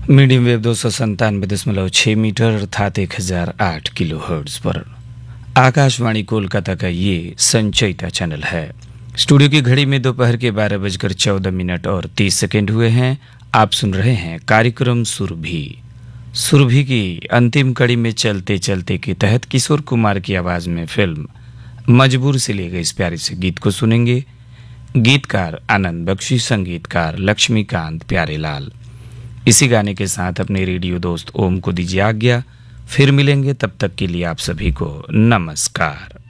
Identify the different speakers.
Speaker 1: Medium wave 297.6 metre अर्थात 1008 kilo hertz पर आकाशवाणी कोलकाता का ये संचयिता चैनल है। स्टूडियो की घड़ी में दोपहर के 12:14 और 30 सेकेंड हुए हैं। आप सुन रहे हैं कार्यक्रम सुरभि। सुरभि की अंतिम कड़ी में चलते चलते के तहत किशोर कुमार की आवाज में फिल्म मजबूर से लिए गए इस प्यारे से गीत को सुनेंगे। गीतकार आनंद बख्शी, संगीतकार लक्ष्मीकांत प्यारेलाल। इसी गाने के साथ अपने रेडियो दोस्त ओम को दीजिए आज्ञा। फिर मिलेंगे, तब तक के लिए आप सभी को नमस्कार।